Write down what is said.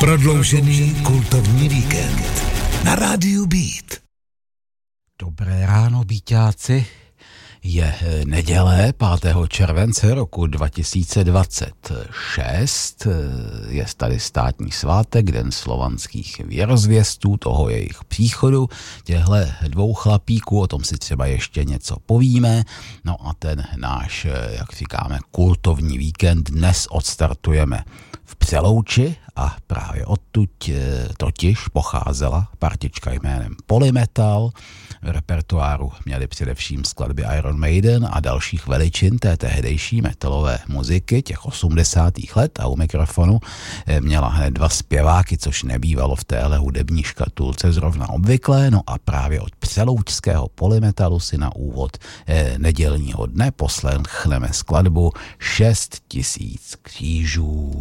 Prodloužený kultovní víkend na rádiu Beat. Dobré ráno, Bíťáci. Je neděle 5. července roku 2026. Je tady státní svátek, den slovanských věrozvěstů, toho jejich příchodu. Těhle dvou chlapíků, o tom si třeba ještě něco povíme. No a ten náš, jak říkáme, kultovní víkend dnes odstartujeme v Přelouči a právě odtud totiž pocházela partička jménem Polymetal. V repertoáru měli především skladby Iron Maiden a dalších veličin té tehdejší metalové muziky těch 80. let a u mikrofonu měla hned dva zpěváky, což nebývalo v téhle hudební škatulce zrovna obvyklé. No a právě od přeloučského Polymetalu si na úvod nedělního dne poslechneme skladbu 6000 křížů.